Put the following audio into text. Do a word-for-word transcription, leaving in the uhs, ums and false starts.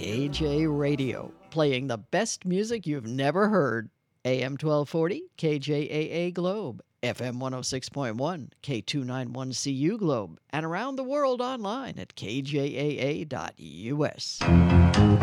K J Radio, playing the best music you've never heard. A M twelve forty, K J A A Globe, F M one oh six point one, K two ninety-one C U Globe, and around the world online at K J A A dot U S.